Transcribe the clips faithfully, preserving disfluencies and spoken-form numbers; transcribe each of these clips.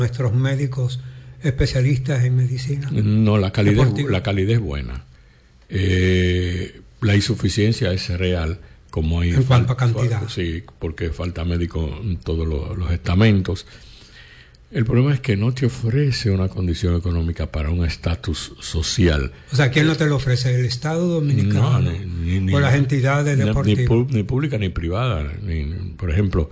nuestros médicos especialistas en medicina? No, la calidad, la calidad es buena. Eh, la insuficiencia es real, como hay en cuanto a cantidad. Sí, porque falta médico en todos los, los estamentos. El problema es que no te ofrece una condición económica para un estatus social. O sea, ¿quién no te lo ofrece? ¿El Estado dominicano? No, ni, ni, ¿O las entidades ni, deportivas? Ni, ni pública ni privada. Ni, por ejemplo,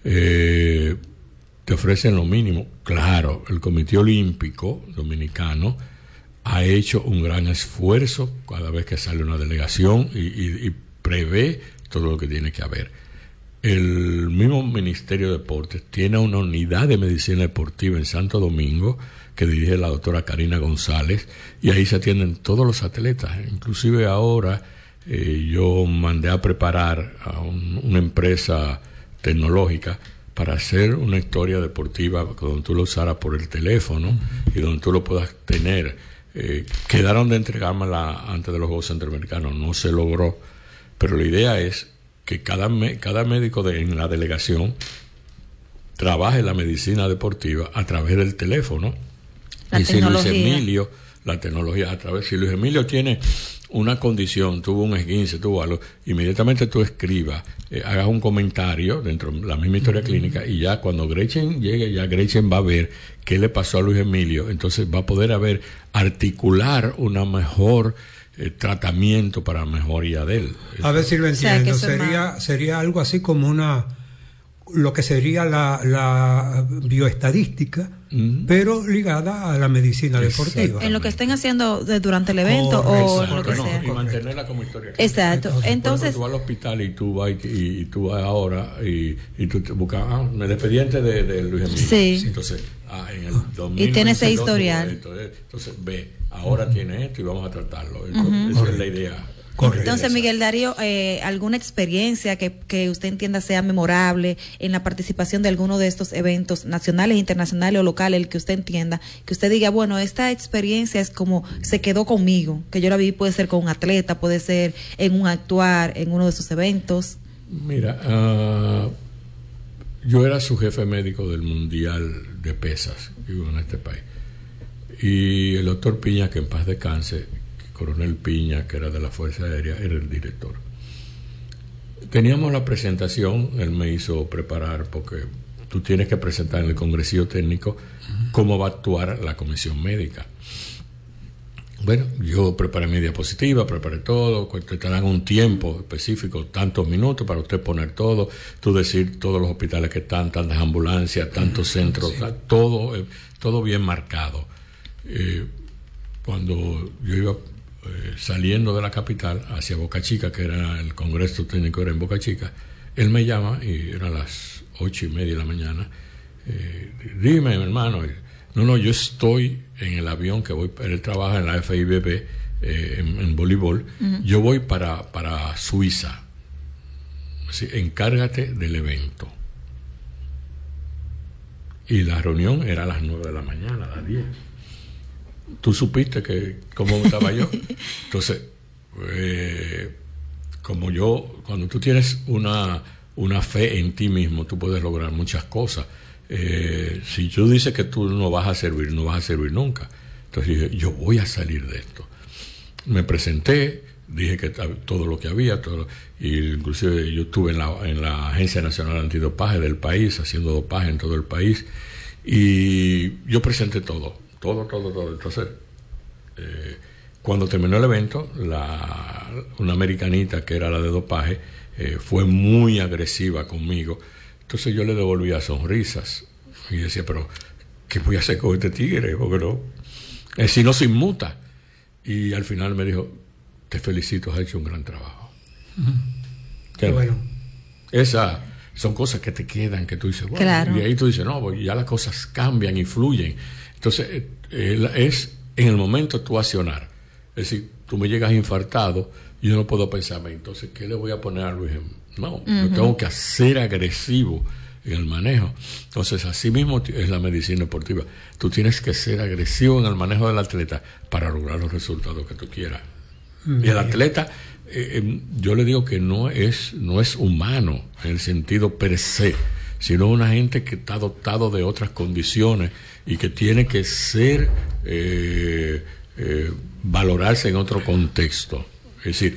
eh, te ofrecen lo mínimo. Claro, el Comité Olímpico Dominicano ha hecho un gran esfuerzo cada vez que sale una delegación y, y, y prevé todo lo que tiene que haber. El mismo Ministerio de Deportes tiene una unidad de medicina deportiva en Santo Domingo que dirige la doctora Karina González, y ahí se atienden todos los atletas. Inclusive ahora eh, yo mandé a preparar a un, una empresa tecnológica para hacer una historia deportiva donde tú lo usaras por el teléfono uh-huh. y donde tú lo puedas tener. Eh, quedaron de entregármela antes de los Juegos Centroamericanos, no se logró, pero la idea es que cada, me, cada médico de, en la delegación trabaje la medicina deportiva a través del teléfono. La y si Luis tecnología. Emilio, la tecnología a través, si Luis Emilio tiene una condición, tuvo un esguince, tuvo algo, inmediatamente tú escribas, eh, hagas un comentario dentro de la misma historia uh-huh. clínica, y ya cuando Gretchen llegue, ya Gretchen va a ver qué le pasó a Luis Emilio, entonces va a poder haber, articular una mejor eh, tratamiento para mejoría de él. A ver si lo entiendo, o sea, sería, más... sería algo así como una, lo que sería la, la bioestadística, mm. pero ligada a la medicina deportiva. En lo que estén haciendo de, durante el evento correcto, o en lo que no, sea. Y mantenerla como historia. Exacto. Entonces, Entonces, tú vas al hospital y tú vas y, y, y tú vas ahora y, y tú te buscas ah, el expediente de, de Luis Emilio. Sí. Entonces, ah, en el dos mil y tiene ese historial. Esto, entonces, ve, ahora uh-huh. tiene esto y vamos a tratarlo. Entonces, uh-huh. esa es la idea. Correcto. Entonces, Miguel Darío, eh, ¿alguna experiencia que, que usted entienda sea memorable en la participación de alguno de estos eventos nacionales, internacionales o locales, el que usted entienda, que usted diga, bueno, esta experiencia es como se quedó conmigo, que yo la viví, puede ser con un atleta, puede ser en un actuar, en uno de esos eventos? Mira, uh, yo era su jefe médico del Mundial de Pesas, vivo en este país, y el doctor Piña, que en paz descanse, Coronel Piña, que era de la Fuerza Aérea, era el director. Teníamos la presentación, él me hizo preparar, porque tú tienes que presentar en el congresillo técnico cómo va a actuar la comisión médica. Bueno, yo preparé mi diapositiva, preparé todo, te dan un tiempo específico, tantos minutos para usted poner todo, tú decir todos los hospitales que están, tantas ambulancias, tantos centros, sí. todo, todo bien marcado. Eh, cuando yo iba Eh, saliendo de la capital hacia Boca Chica, que era el congreso técnico, era en Boca Chica, él me llama y eran las ocho y media de la mañana. Eh, dime, mi hermano, no, no, yo estoy en el avión que voy, él trabaja en la F I B B eh, en, en voleibol, uh-huh. yo voy para, para Suiza. Así, encárgate del evento. Y la reunión era a las nueve de la mañana, a las diez. Tú supiste que cómo estaba yo. Entonces, eh, como yo, cuando tú tienes una, una fe en ti mismo, tú puedes lograr muchas cosas. Eh, si tú dices que tú no vas a servir, no vas a servir nunca. Entonces dije, yo voy a salir de esto. Me presenté, dije que todo lo que había, todo, y inclusive yo estuve en la, en la Agencia Nacional Antidopaje del país, haciendo dopaje en todo el país, y yo presenté todo. Todo, todo, todo. Entonces, eh, cuando terminó el evento, la, una americanita que era la de dopaje eh, fue muy agresiva conmigo. Entonces yo le devolvía sonrisas y decía, pero ¿qué voy a hacer con este tigre? Porque no, eh, si no se inmuta. Y al final me dijo, te felicito, has hecho un gran trabajo. Uh-huh. Qué bueno. Esa son cosas que te quedan, que tú dices, bueno, claro. Y ahí tú dices, no, pues ya las cosas cambian y fluyen. Entonces, eh, es en el momento tú accionar. Es decir, tú me llegas infartado, yo no puedo pensar, entonces, ¿qué le voy a poner a Luis? No, uh-huh. yo tengo que ser agresivo en el manejo. Entonces, así mismo es la medicina deportiva. Tú tienes que ser agresivo en el manejo del atleta para lograr los resultados que tú quieras. Uh-huh. Y el atleta, eh, yo le digo que no es, no es humano en el sentido per se, sino una gente que está dotado de otras condiciones y que tiene que ser eh, eh, valorarse en otro contexto. Es decir,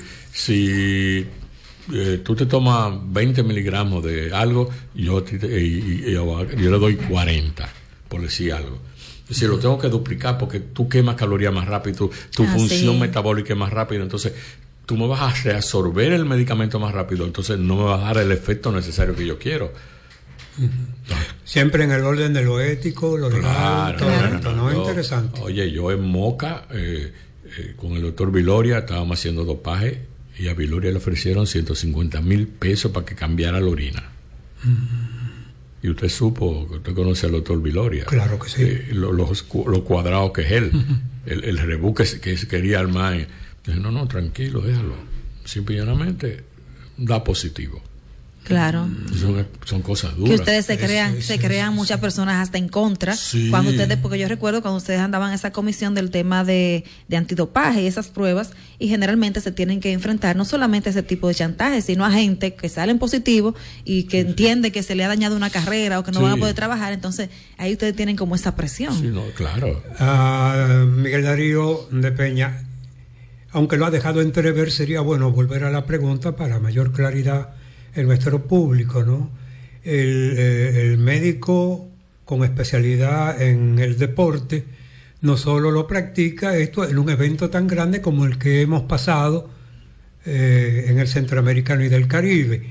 si eh, tú te tomas veinte miligramos de algo, yo, te, y, y, yo, yo le doy cuarenta, por decir algo. Es decir, lo tengo que duplicar porque tú quemas calorías más rápido, tu, tu ah, función sí. metabólica es más rápida, entonces tú me vas a reabsorber el medicamento más rápido, entonces no me vas a dar el efecto necesario que yo quiero. Uh-huh. Siempre en el orden de lo ético, lo legal, claro, todo claro, esto, ¿no? Es interesante. Oye, yo en Moca, eh, eh, con el doctor Viloria, estábamos haciendo dopaje y a Viloria le ofrecieron ciento cincuenta mil pesos para que cambiara la orina. Uh-huh. Y usted supo, usted conoce al doctor Viloria. Claro que sí. Eh, lo, los, lo cuadrado que es él, uh-huh. el, el rebuque que, que quería armar. Dije, no, no, tranquilo, déjalo. Simple y llanamente da positivo. Claro. Son, son cosas duras. Que ustedes se crean, es, es, se crean es, muchas personas hasta en contra. Sí. Cuando ustedes, porque yo recuerdo cuando ustedes andaban en esa comisión del tema de, de antidopaje y esas pruebas, y generalmente se tienen que enfrentar no solamente a ese tipo de chantaje, sino a gente que salen positivos y que sí. entiende que se le ha dañado una carrera o que no sí. van a poder trabajar. Entonces, ahí ustedes tienen como esa presión. Sí, no, claro. Uh, Miguel Darío de Peña, aunque lo ha dejado entrever, sería bueno volver a la pregunta para mayor claridad en nuestro público, ¿no? El, eh, el médico con especialidad en el deporte no solo lo practica esto en un evento tan grande como el que hemos pasado eh, en el Centroamericano y del Caribe.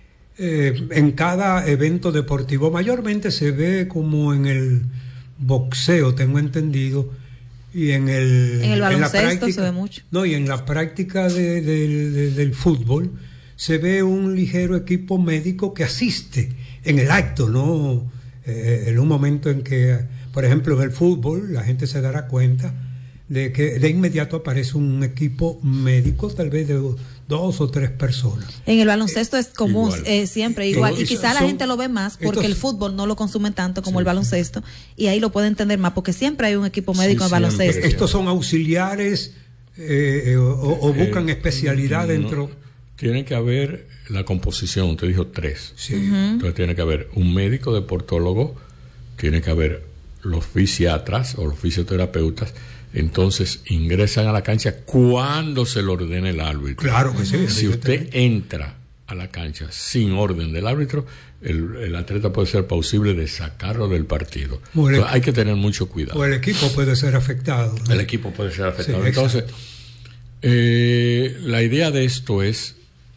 Eh, en cada evento deportivo mayormente se ve como en el boxeo, tengo entendido, y en el, en el baloncesto en la práctica, se ve mucho. No, y en la práctica de, de, de, del fútbol se ve un ligero equipo médico que asiste en el acto, ¿no? Eh, en un momento en que, por ejemplo, en el fútbol, la gente se dará cuenta de que de inmediato aparece un equipo médico, tal vez de dos o tres personas. En el baloncesto es común, igual. Eh, siempre igual, Todo, y quizá son, la gente lo ve más porque estos, el fútbol no lo consumen tanto como sí, el baloncesto, y ahí lo puede entender más porque siempre hay un equipo médico sí, en baloncesto. Estos son auxiliares eh, o, o buscan eh, especialidad no, dentro. Tiene que haber la composición, usted dijo tres. Sí. Uh-huh. Entonces tiene que haber un médico deportólogo, tiene que haber los fisiatras o los fisioterapeutas, entonces ingresan a la cancha cuando se le ordene el árbitro. Claro que sí. Si usted entra a la cancha sin orden del árbitro, el, el atleta puede ser posible de sacarlo del partido. Entonces, hay que tener mucho cuidado. O el equipo puede ser afectado, ¿no? El equipo puede ser afectado. Sí, entonces, eh, la idea de esto es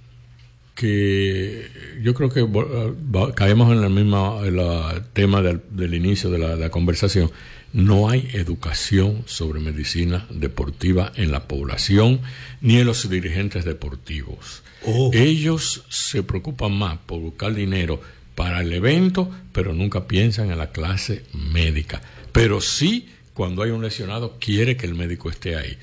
que yo creo que uh, caemos en el mismo en la tema del, del inicio de la, de la conversación. No hay educación sobre medicina deportiva en la población ni en los dirigentes deportivos. Oh. Ellos se preocupan más por buscar dinero para el evento, pero nunca piensan en la clase médica. Pero sí, cuando hay un lesionado, quiere que el médico esté ahí.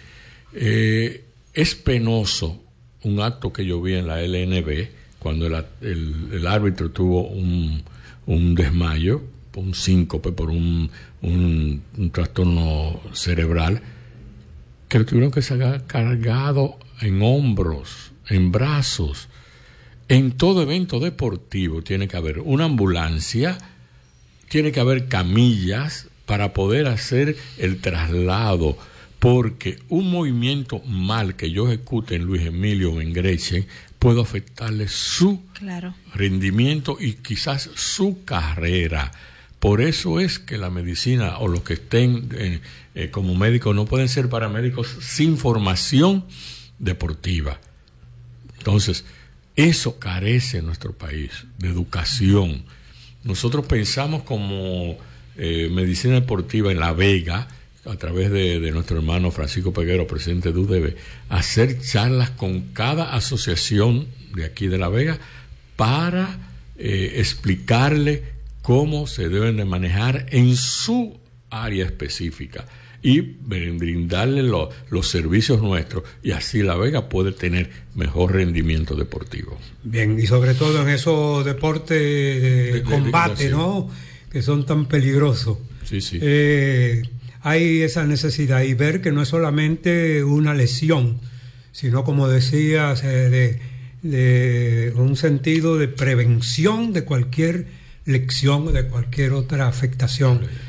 Eh, es penoso un acto que yo vi en la L N B, cuando el, el, el árbitro tuvo un, un desmayo, un síncope por un, un, un trastorno cerebral, que lo tuvieron que sacar cargado en hombros, en brazos. En todo evento deportivo tiene que haber una ambulancia, tiene que haber camillas para poder hacer el traslado, porque un movimiento mal que yo ejecute en Luis Emilio o en Gretchen puede afectarle su claro. rendimiento y quizás su carrera. Por eso es que la medicina o los que estén eh, eh, como médicos no pueden ser paramédicos sin formación deportiva. Entonces, eso carece en nuestro país de educación. Nosotros pensamos como eh, medicina deportiva en La Vega, a través de, de nuestro hermano Francisco Peguero, presidente de U D B, hacer charlas con cada asociación de aquí de La Vega para eh, explicarle cómo se deben de manejar en su área específica y brindarle lo, los servicios nuestros, y así La Vega puede tener mejor rendimiento deportivo. Bien, y sobre todo en esos deportes de, de combate, de, de, de, ¿no? Que son tan peligrosos. Sí, sí. Eh, hay esa necesidad, y ver que no es solamente una lesión, sino, como decías, eh, de, de un sentido de prevención de cualquier lección, de cualquier otra afectación.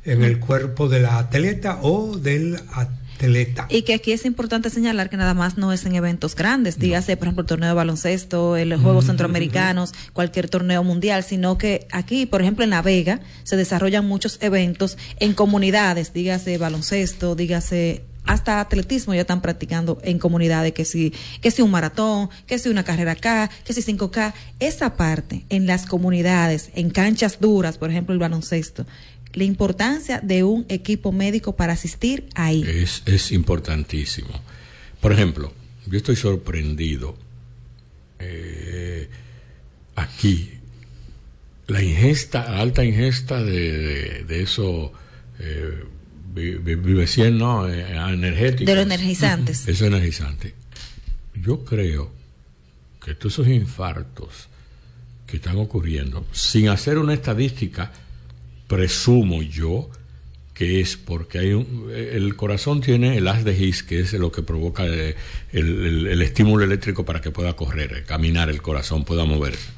en el cuerpo de la atleta o del atleta. Y que aquí es importante señalar que nada más no es en eventos grandes, dígase, no. por ejemplo, el torneo de baloncesto, el Juegos mm-hmm. Centroamericanos, cualquier torneo mundial, sino que aquí, por ejemplo, en La Vega, se desarrollan muchos eventos en comunidades, dígase baloncesto, dígase hasta atletismo ya están practicando en comunidades, que si, que si un maratón, que si una carrera K, que si cinco K, esa parte en las comunidades, en canchas duras, por ejemplo el baloncesto, la importancia de un equipo médico para asistir ahí. Es, es importantísimo. Por ejemplo, yo estoy sorprendido eh, aquí, la ingesta, alta ingesta de, de, de eso, eh, Vivecien, no, eh, energéticos. De los energizantes. Eso es energizante. Yo creo que todos esos infartos que están ocurriendo, sin hacer una estadística, presumo yo que es porque hay un, el corazón tiene el haz de His, que es lo que provoca el, el, el estímulo eléctrico para que pueda correr, caminar el corazón, pueda moverse.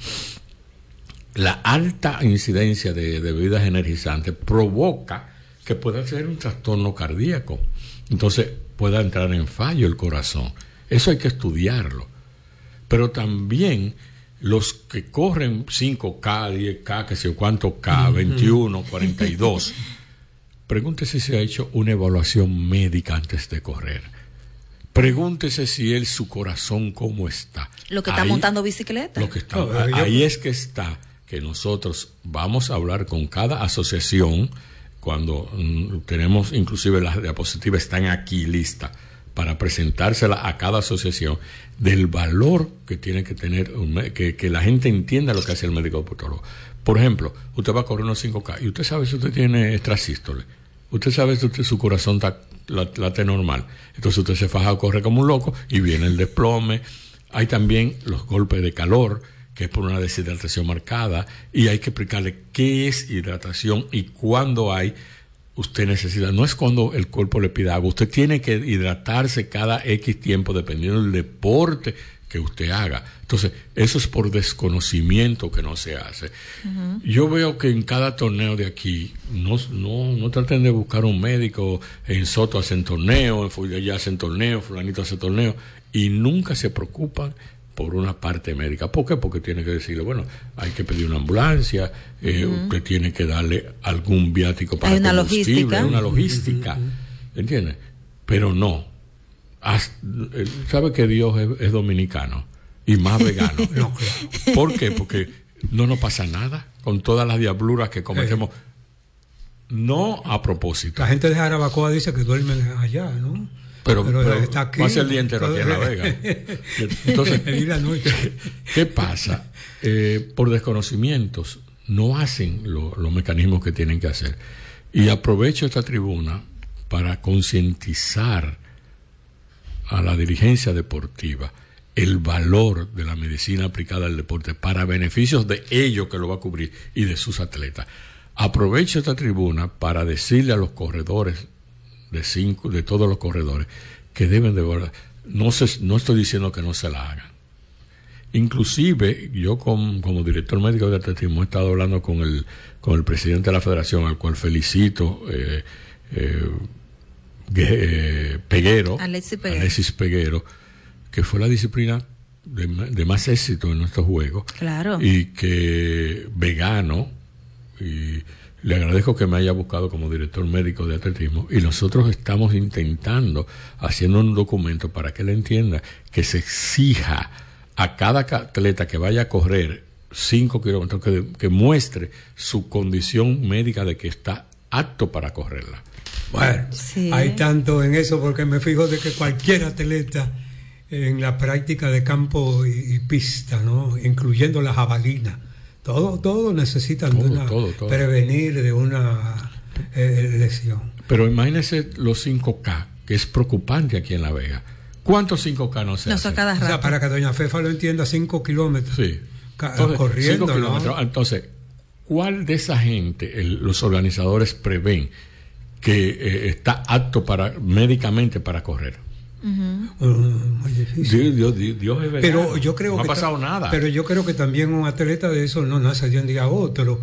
La alta incidencia de, de bebidas energizantes provoca que pueda ser un trastorno cardíaco, entonces pueda entrar en fallo el corazón. Eso hay que estudiarlo. Pero también los que corren cinco K, diez K, que sé yo cuánto K, veintiuno, cuarenta y dos, pregúntese si ha hecho una evaluación médica antes de correr. Pregúntese si él, su corazón, cómo está. Lo que está ahí, montando bicicleta. Lo que está, oh, ahí yo... es que está, que nosotros vamos a hablar con cada asociación. Cuando mm, tenemos, inclusive las diapositivas están aquí listas para presentársela a cada asociación, del valor que tiene que tener, un, que, que la gente entienda lo que hace el médico deportólogo. Por ejemplo, usted va a correr unos cinco K y usted sabe si usted tiene extrasístole, usted sabe si usted, su corazón está, late normal, entonces usted se faja a correr como un loco y viene el desplome. Hay también los golpes de calor, que es por una deshidratación marcada, y hay que explicarle qué es hidratación y cuándo hay, usted necesita, no es cuando el cuerpo le pida agua, usted tiene que hidratarse cada X tiempo dependiendo del deporte que usted haga. Entonces, eso es por desconocimiento que no se hace. Uh-huh. Yo veo que en cada torneo de aquí, no, no, no traten de buscar un médico, en Soto hacen torneo, en Fullallá hacen torneo, fulanito hace torneo, y nunca se preocupan por una parte médica. ¿Por qué? Porque tiene que decirle, bueno, hay que pedir una ambulancia, eh, uh-huh. usted tiene que darle algún viático para hay una logística. Una logística, uh-huh. ¿entiendes? Pero no. Haz, ¿sabe que Dios es, es dominicano? Y más vegano. No, claro. ¿Por qué? Porque no nos pasa nada con todas las diabluras que cometemos. Eh. No a propósito. La gente de Jarabacoa dice que duermen allá, ¿no? Pero, pero, pero está aquí, pasa el día entero aquí en La Vega. Entonces, ¿qué pasa? Eh, por desconocimientos no hacen lo, los mecanismos que tienen que hacer. Y aprovecho esta tribuna para concientizar a la dirigencia deportiva el valor de la medicina aplicada al deporte para beneficios de ellos, que lo va a cubrir, y de sus atletas. Aprovecho esta tribuna para decirle a los corredores de cinco, de todos los corredores, que deben de verdad, no se, no estoy diciendo que no se la hagan. Inclusive yo con, como director médico de atletismo he estado hablando con el con el presidente de la federación, al cual felicito, eh, eh, eh, Peguero, Alexis Peguero. Alexis Peguero, que fue la disciplina de, de más éxito en nuestros juegos. Claro. Y que vegano, y le agradezco que me haya buscado como director médico de atletismo, y nosotros estamos intentando, haciendo un documento para que él entienda que se exija a cada atleta que vaya a correr cinco kilómetros que, que muestre su condición médica de que está apto para correrla. Bueno, sí. Hay tanto en eso, porque me fijo de que cualquier atleta en la práctica de campo y, y pista, ¿no?, incluyendo la jabalina, Todo, todo necesitan todo, de una, todo, todo. prevenir de una eh, lesión. Pero imagínese los cinco K, que es preocupante aquí en La Vega. ¿Cuántos cinco K no se no hacen? Cada rato. O sea, para que doña Fefa lo entienda, cinco kilómetros. Sí. Ca- Entonces, corriendo, cinco kilómetros. ¿no? Entonces, ¿cuál de esa gente el, los organizadores prevén que eh, está apto para médicamente para correr? Uh-huh. Uh, muy difícil. Dios, Dios, Dios es pero yo creo no que ha pasado ta- nada. Pero yo creo que también un atleta de eso no nace de un día a otro.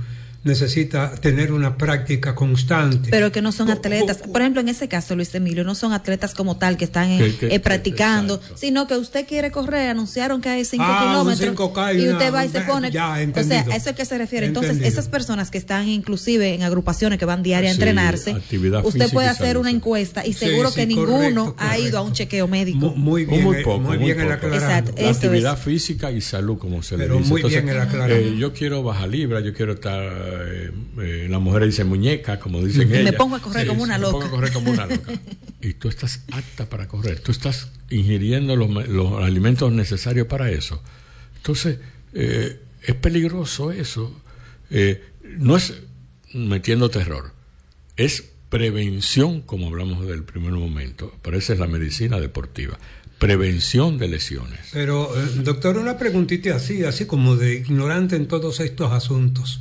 necesita tener una práctica constante. Pero que no son atletas. Por ejemplo, en ese caso, Luis Emilio, no son atletas como tal que están que, que, eh, practicando, exacto. Sino que usted quiere correr, anunciaron que hay cinco ah, kilómetros cinco K y, y usted una, va y se pone... Ya, o sea, a eso es que se refiere. Entonces, entendido. Esas personas que están inclusive en agrupaciones que van diaria a sí, entrenarse, usted puede hacer una encuesta y seguro sí, sí, que ninguno correcto, ha correcto. ido a un chequeo médico. Muy bien, muy poco, muy muy bien poco. el aclarado. Exacto, la actividad es. física y salud, como se Pero le dice. Muy Entonces, bien el aclarado. Eh, yo quiero bajar libra, yo quiero estar... Eh, eh, las mujeres dicen muñeca, como dicen me ellas. Me pongo a correr sí, como una loca. Me pongo a correr como una loca. Y tú estás apta para correr. Tú estás ingiriendo los, los alimentos necesarios para eso. Entonces, eh, es peligroso eso. Eh, no es metiendo terror. Es prevención, como hablamos del primer momento. Pero esa es la medicina deportiva. Prevención de lesiones. Pero, eh, doctor, una preguntita así, así como de ignorante en todos estos asuntos.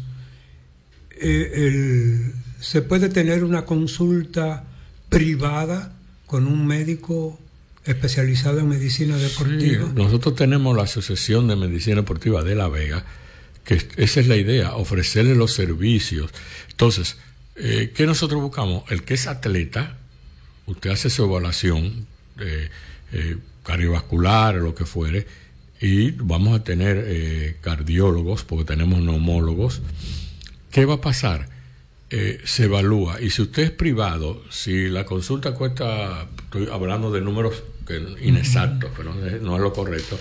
Eh, el, ¿Se puede tener una consulta privada con un médico especializado en medicina deportiva? Sí, nosotros tenemos la Asociación de Medicina Deportiva de La Vega, que esa es la idea, ofrecerle los servicios. Entonces, eh, ¿qué nosotros buscamos? El que es atleta, usted hace su evaluación eh, eh, cardiovascular o lo que fuere, y vamos a tener eh, cardiólogos, porque tenemos neumólogos. ¿Qué va a pasar? Eh, se evalúa, y si usted es privado, si la consulta cuesta, estoy hablando de números que, inexactos, pero no es, no es lo correcto.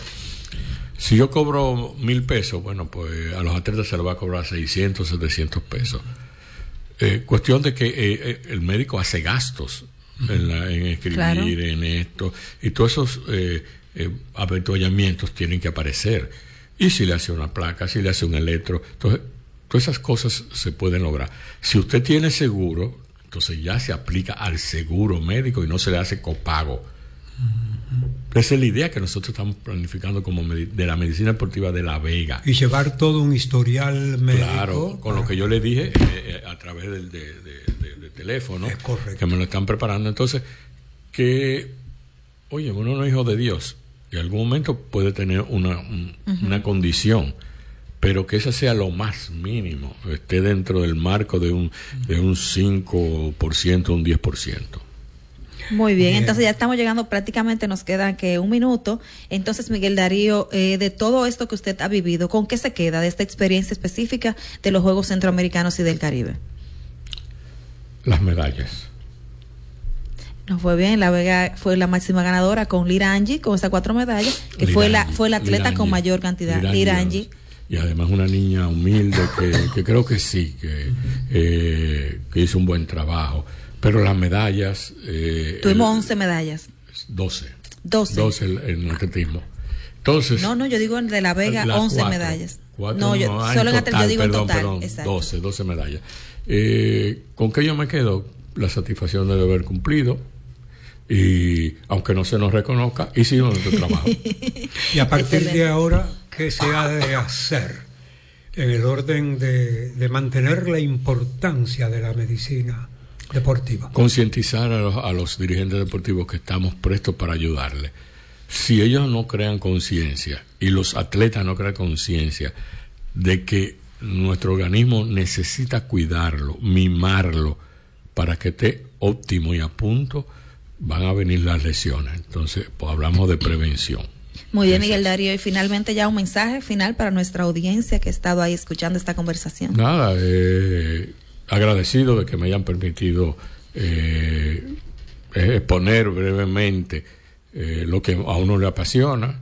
Si yo cobro mil pesos, bueno, pues a los atletas se les va a cobrar seiscientos, setecientos pesos. Eh, cuestión de que eh, el médico hace gastos en, la, en escribir, claro. En esto, y todos esos eh, eh, avituallamientos tienen que aparecer. Y si le hace una placa, si le hace un electro, entonces todas esas cosas se pueden lograr. Si usted tiene seguro, entonces ya se aplica al seguro médico y no se le hace copago. Uh-huh. Esa es la idea que nosotros estamos planificando como med- de la medicina deportiva de La Vega. Y llevar todo un historial médico. Claro, con lo que yo le dije eh, a través del de, de, de, de teléfono, es correcto. Que me lo están preparando. Entonces, que, oye, uno no es hijo de Dios, y en algún momento puede tener una, un, uh-huh. una condición, pero que esa sea lo más mínimo, esté dentro del marco de un de un cinco por ciento, un diez por ciento. Muy bien, bien, entonces ya estamos llegando prácticamente, nos queda que un minuto. Entonces, Miguel Darío, eh, de todo esto que usted ha vivido, ¿con qué se queda de esta experiencia específica de los Juegos Centroamericanos y del Caribe? Las medallas. Nos fue bien, La Vega fue la máxima ganadora con Lira Angie, con esas cuatro medallas, que Lira fue la fue la atleta Lira con Angie, mayor cantidad, Lira Angie. Y además una niña humilde que, que creo que sí, que, eh, que hizo un buen trabajo. Pero las medallas... Eh, Tuvimos el, once medallas. doce. doce. doce en atletismo. Entonces... No, no, yo digo de La Vega once cuatro, medallas. Cuatro, no, yo, no, solo en atletismo, yo digo perdón, en total. Perdón, exacto. doce, doce medallas. Eh, ¿Con qué yo me quedo? La satisfacción de haber cumplido. Y aunque no se nos reconozca, hicimos nuestro trabajo. Y a partir Excelente. de ahora, ¿qué se ha de hacer en el orden de, de mantener la importancia de la medicina deportiva? Concientizar a los, a los dirigentes deportivos que estamos prestos para ayudarles. Si ellos no crean conciencia y los atletas no crean conciencia de que nuestro organismo necesita cuidarlo, mimarlo para que esté óptimo y a punto, van a venir las lesiones. Entonces, pues hablamos de prevención. Muy bien, Miguel Darío. Y finalmente ya un mensaje final para nuestra audiencia que ha estado ahí escuchando esta conversación. Nada, eh, agradecido de que me hayan permitido eh, exponer brevemente eh, lo que a uno le apasiona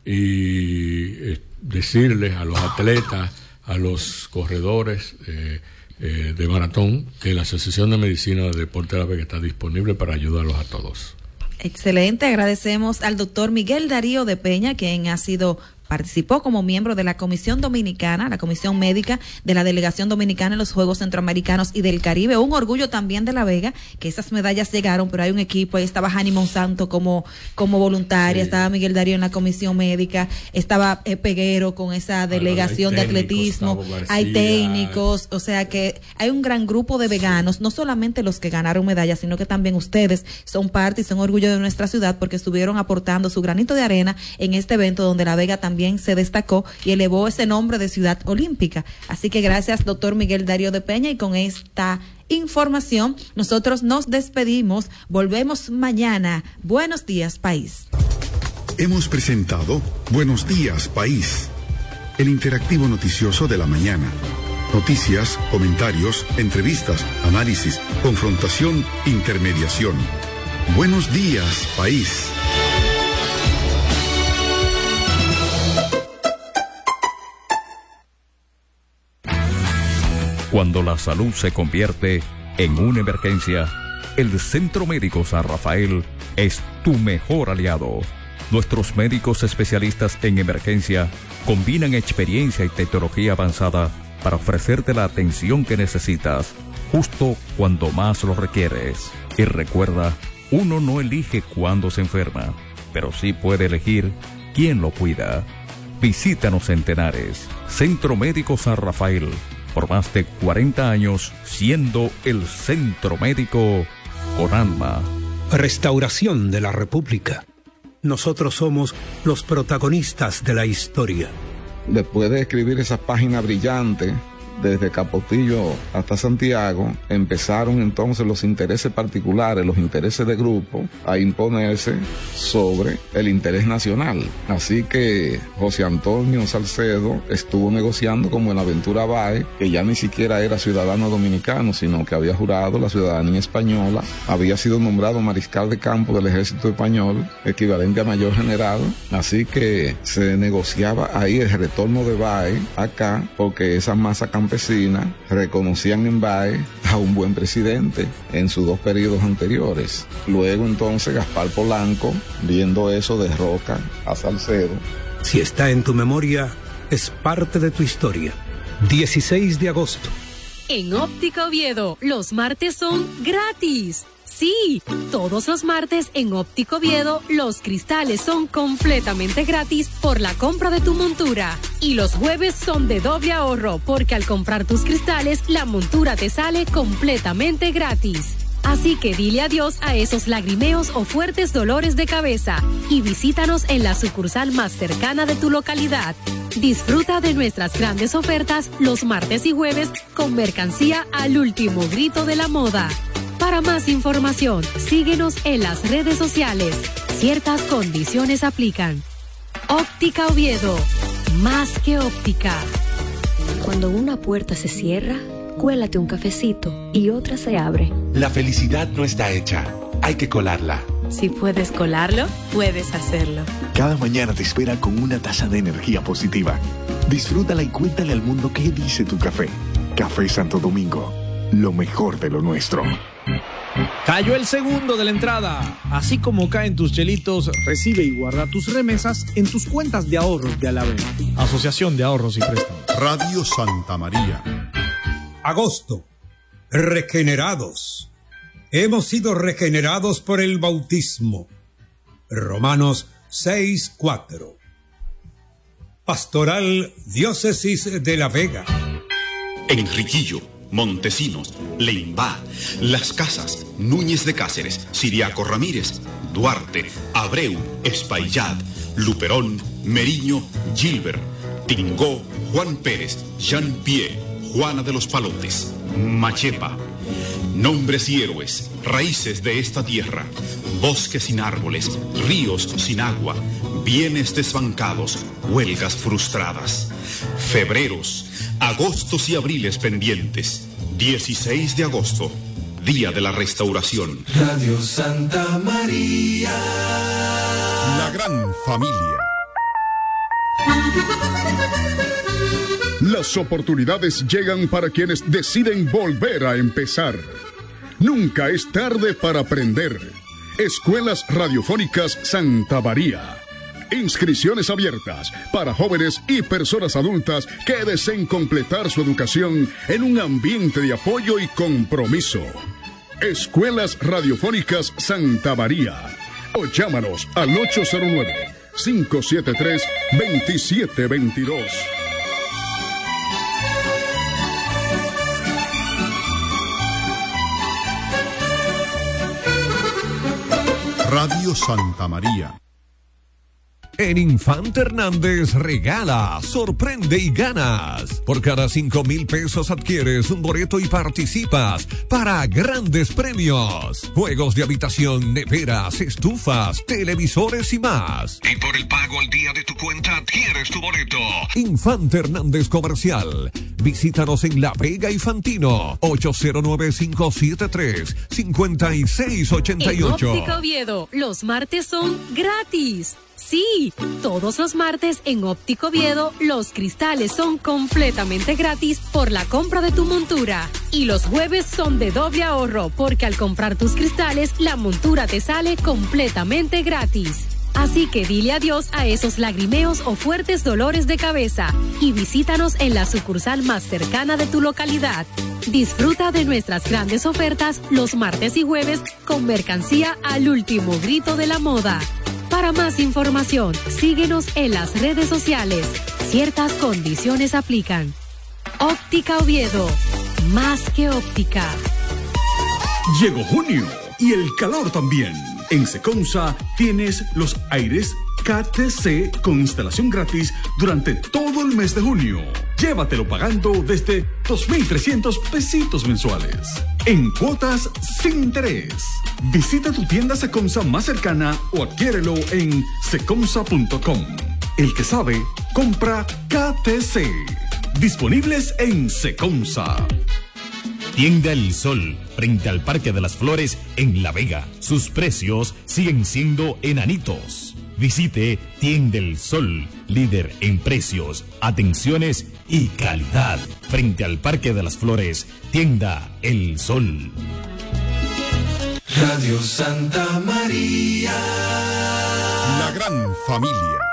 y eh, decirles a los atletas, a los corredores eh, eh, de maratón, que la Asociación de Medicina de Deporte de La Vega está disponible para ayudarlos a todos. Excelente, agradecemos al doctor Miguel Darío de Peña, quien ha sido participó como miembro de la Comisión Dominicana, la Comisión Médica de la Delegación Dominicana en los Juegos Centroamericanos y del Caribe. Un orgullo también de La Vega, que esas medallas llegaron, pero hay un equipo, ahí estaba Jani Monsanto como, como voluntaria, sí. Estaba Miguel Darío en la Comisión Médica, estaba eh, Peguero con esa delegación bueno, de atletismo, García, hay técnicos, o sea que hay un gran grupo de veganos, sí. No solamente los que ganaron medallas, sino que también ustedes son parte y son orgullo de nuestra ciudad porque estuvieron aportando su granito de arena en este evento donde La Vega también también se destacó y elevó ese nombre de ciudad olímpica. Así que gracias, doctor Miguel Darío de Peña, y con esta información nosotros nos despedimos. Volvemos mañana. Buenos días, país. Hemos presentado Buenos Días, País, el interactivo noticioso de la mañana. Noticias, comentarios, entrevistas, análisis, confrontación, intermediación. Buenos días, país. Cuando la salud se convierte en una emergencia, el Centro Médico San Rafael es tu mejor aliado. Nuestros médicos especialistas en emergencia combinan experiencia y tecnología avanzada para ofrecerte la atención que necesitas, justo cuando más lo requieres. Y recuerda, uno no elige cuándo se enferma, pero sí puede elegir quién lo cuida. Visítanos en Tenares, Centro Médico San Rafael, por más de cuarenta años siendo el centro médico con alma. Restauración de la República. Nosotros somos los protagonistas de la historia. Después de escribir esa página brillante, desde Capotillo hasta Santiago, empezaron entonces los intereses particulares, los intereses de grupo, a imponerse sobre el interés nacional. Así que José Antonio Salcedo estuvo negociando con Buenaventura Báez, que ya ni siquiera era ciudadano dominicano, sino que había jurado la ciudadanía española, había sido nombrado mariscal de campo del ejército español, equivalente a mayor general. Así que se negociaba ahí el retorno de Báez acá, porque esa masa campesina reconocían en Báez a un buen presidente en sus dos periodos anteriores. Luego entonces Gaspar Polanco, viendo eso, derroca a Salcedo. Si está en tu memoria, es parte de tu historia. dieciséis de agosto. En Óptica Oviedo, los martes son gratis. Sí, todos los martes en Óptico Oviedo, los cristales son completamente gratis por la compra de tu montura. Y los jueves son de doble ahorro, porque al comprar tus cristales, la montura te sale completamente gratis. Así que dile adiós a esos lagrimeos o fuertes dolores de cabeza y visítanos en la sucursal más cercana de tu localidad. Disfruta de nuestras grandes ofertas los martes y jueves con mercancía al último grito de la moda. Para más información, síguenos en las redes sociales. Ciertas condiciones aplican. Óptica Oviedo, más que óptica. Cuando una puerta se cierra, cuélate un cafecito y otra se abre. La felicidad no está hecha, hay que colarla. Si puedes colarlo, puedes hacerlo. Cada mañana te espera con una taza de energía positiva. Disfrútala y cuéntale al mundo qué dice tu café. Café Santo Domingo, lo mejor de lo nuestro. Cayó el segundo de la entrada. Así como caen tus chelitos, recibe y guarda tus remesas en tus cuentas de ahorros de Alavés. Asociación de Ahorros y Préstamos. Radio Santa María. Agosto. Regenerados. Hemos sido regenerados por el bautismo. Romanos seis cuatro. Pastoral Diócesis de La Vega. Enriquillo, Montesinos, Leimbá, Las Casas, Núñez de Cáceres, Siriaco Ramírez, Duarte, Abreu, Espaillat, Luperón, Meriño, Gilbert, Tingó, Juan Pérez, Jean Pierre, Juana de los Palotes, Machepa. Nombres y héroes, raíces de esta tierra, bosques sin árboles, ríos sin agua, bienes desbancados, huelgas frustradas, febreros, agostos y abriles pendientes. dieciséis de agosto, Día de la Restauración. Radio Santa María. La gran familia. Las oportunidades llegan para quienes deciden volver a empezar. Nunca es tarde para aprender. Escuelas Radiofónicas Santa María. Inscripciones abiertas para jóvenes y personas adultas que deseen completar su educación en un ambiente de apoyo y compromiso. Escuelas Radiofónicas Santa María. O llámanos al ocho cero nueve, cinco siete tres, dos siete dos dos. Radio Santa María. En Infante Hernández regala, sorprende y ganas. Por cada cinco mil pesos adquieres un boleto y participas para grandes premios. Juegos de habitación, neveras, estufas, televisores y más. Y por el pago al día de tu cuenta adquieres tu boleto. Infante Hernández Comercial. Visítanos en La Vega y Fantino. ocho cero nueve, cinco siete tres, cinco seis ocho ocho. En Óptica Oviedo, los martes son gratis. Sí, todos los martes en Óptico Oviedo los cristales son completamente gratis por la compra de tu montura. Y los jueves son de doble ahorro porque al comprar tus cristales la montura te sale completamente gratis. Así que dile adiós a esos lagrimeos o fuertes dolores de cabeza y visítanos en la sucursal más cercana de tu localidad. Disfruta de nuestras grandes ofertas los martes y jueves con mercancía al último grito de la moda. Para más información, síguenos en las redes sociales. Ciertas condiciones aplican. Óptica Oviedo, más que óptica. Llegó junio y el calor también. En Secomsa tienes los aires K T C con instalación gratis durante todo el mes de junio. Llévatelo pagando desde dos mil trescientos pesitos mensuales. En cuotas sin interés. Visita tu tienda Secomsa más cercana o adquiérelo en secomsa punto com. El que sabe, compra K T C. Disponibles en Secomsa. Tienda El Sol, frente al Parque de las Flores en La Vega. Sus precios siguen siendo enanitos. Visite Tienda El Sol, líder en precios, atenciones y calidad. Frente al Parque de las Flores, Tienda El Sol. Radio Santa María. La gran familia.